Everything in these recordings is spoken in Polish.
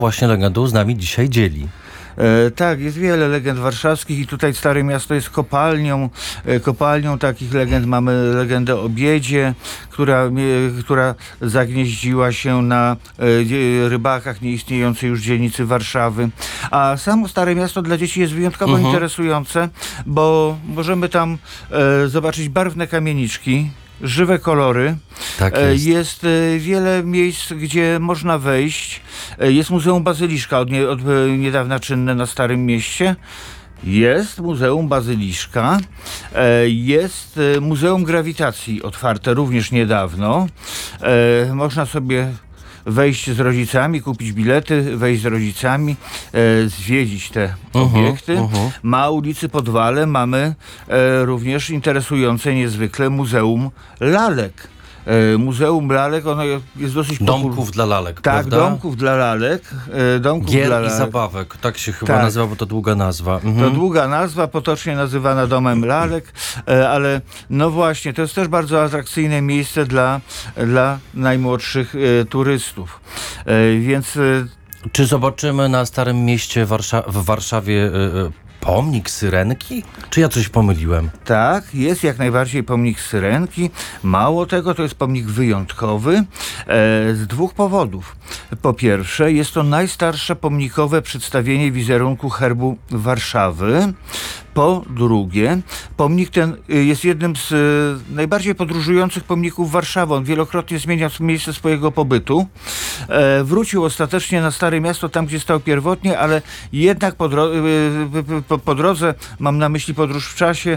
właśnie legendą z nami dzisiaj dzieli. Tak, jest wiele legend warszawskich i tutaj Stare Miasto jest kopalnią takich legend. Mamy legendę o biedzie, która zagnieździła się na Rybakach, nieistniejącej już dzielnicy Warszawy. A samo Stare Miasto dla dzieci jest wyjątkowo interesujące, bo możemy tam zobaczyć barwne kamieniczki, żywe kolory. Tak jest. Jest wiele miejsc, gdzie można wejść. Jest Muzeum Bazyliszka od niedawna czynne na Starym Mieście. Jest Muzeum Bazyliszka. Jest Muzeum Grawitacji otwarte również niedawno. Można sobie wejść z rodzicami, kupić bilety, wejść z rodzicami, zwiedzić te obiekty. Na ulicy Podwale mamy również interesujące niezwykle Muzeum Lalek. Muzeum Lalek, ono jest dosyć Domków dla lalek, tak, prawda? domków dla lalek. Gier i zabawek, tak się chyba nazywa, bo to długa nazwa. To długa nazwa, potocznie nazywana Domem Lalek, ale no właśnie, to jest też bardzo atrakcyjne miejsce dla najmłodszych turystów. Więc Czy zobaczymy na Starym Mieście w Warszawie pomnik Syrenki? Czy ja coś pomyliłem? tak, jest jak najbardziej pomnik Syrenki. Mało tego, to jest pomnik wyjątkowy z dwóch powodów. Po pierwsze, jest to najstarsze pomnikowe przedstawienie wizerunku herbu Warszawy. Po drugie, pomnik ten jest jednym z najbardziej podróżujących pomników Warszawy. On wielokrotnie zmieniał miejsce swojego pobytu. Wrócił ostatecznie na Stare Miasto, tam gdzie stał pierwotnie, ale jednak po drodze, mam na myśli podróż w czasie,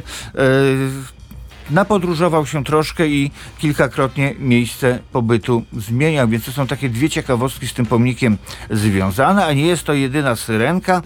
napodróżował się troszkę i kilkakrotnie miejsce pobytu zmieniał, więc to są takie dwie ciekawostki z tym pomnikiem związane, a nie jest to jedyna syrenka.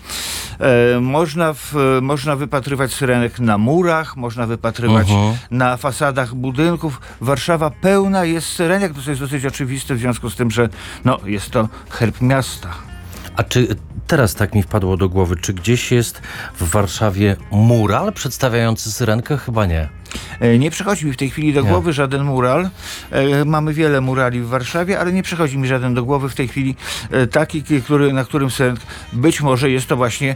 Można wypatrywać syrenek na murach, można wypatrywać na fasadach budynków. Warszawa pełna jest syrenek, to jest dosyć oczywiste w związku z tym, że jest to herb miasta. A czy teraz tak mi wpadło do głowy, czy gdzieś jest w Warszawie mural przedstawiający Syrenkę? Chyba nie. Nie przychodzi mi w tej chwili do głowy żaden mural. Mamy wiele murali w Warszawie, ale nie przychodzi mi żaden do głowy w tej chwili taki, na którym być może jest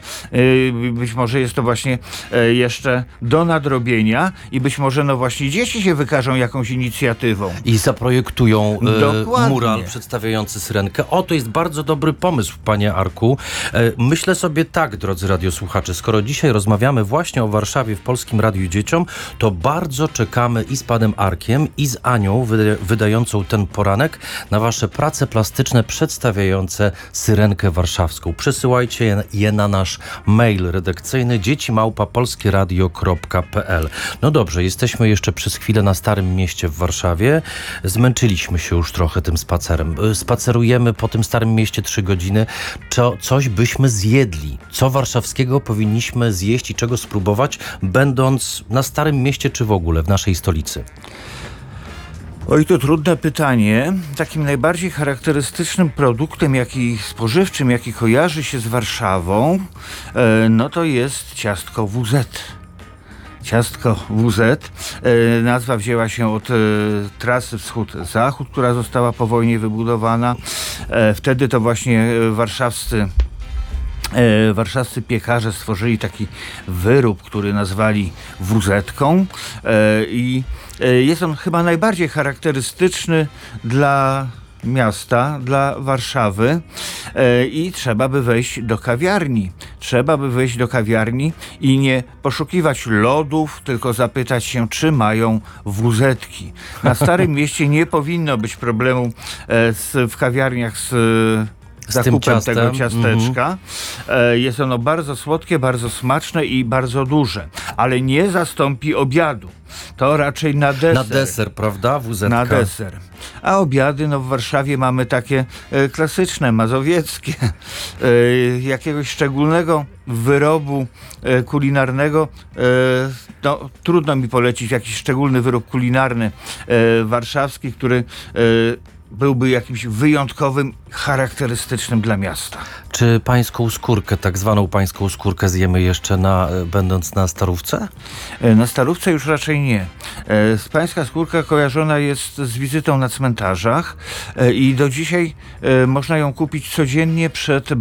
to właśnie jeszcze do nadrobienia i być może właśnie dzieci się wykażą jakąś inicjatywą. I zaprojektują mural Dokładnie. przedstawiający Syrenkę. O, to jest bardzo dobry pomysł, panie Arku. Myślę sobie tak, drodzy radiosłuchacze, skoro dzisiaj rozmawiamy właśnie o Warszawie w Polskim Radiu Dzieciom, to bardzo czekamy i z panem Arkiem, i z Anią, wydającą ten poranek, na wasze prace plastyczne przedstawiające Syrenkę warszawską. Przesyłajcie je na nasz mail redakcyjny dzieci@polskieradio.pl. No dobrze, jesteśmy jeszcze przez chwilę na Starym Mieście w Warszawie. Zmęczyliśmy się już trochę tym spacerem. Spacerujemy po tym Starym Mieście 3 godziny. Coś byśmy zjedli. Co warszawskiego powinniśmy zjeść i czego spróbować, będąc na Starym Mieście czy w ogóle w naszej stolicy? Oj, to trudne pytanie. Takim najbardziej charakterystycznym produktem spożywczym, jaki kojarzy się z Warszawą, to jest ciastko WZ. Ciastko WZ. Nazwa wzięła się od trasy wschód-zachód, która została po wojnie wybudowana. Wtedy to właśnie warszawscy piekarze stworzyli taki wyrób, który nazwali WZ-ką i jest on chyba najbardziej charakterystyczny dla miasta, dla Warszawy i trzeba by wejść do kawiarni i nie poszukiwać lodów, tylko zapytać się, czy mają WZ-ki. Na Starym Mieście nie powinno być problemu w kawiarniach z zakupem tego ciasteczka. Jest ono bardzo słodkie, bardzo smaczne i bardzo duże, ale nie zastąpi obiadu. To raczej na deser. Na deser, prawda? WZ-ka. Na deser. A obiady, w Warszawie mamy takie klasyczne, mazowieckie. Jakiegoś szczególnego wyrobu kulinarnego, trudno mi polecić jakiś szczególny wyrób kulinarny warszawski, który byłby jakimś wyjątkowym, charakterystycznym dla miasta. Czy pańską skórkę, tak zwaną pańską skórkę zjemy jeszcze będąc na Starówce? Na Starówce już raczej nie. Pańska skórka kojarzona jest z wizytą na cmentarzach i do dzisiaj można ją kupić codziennie przed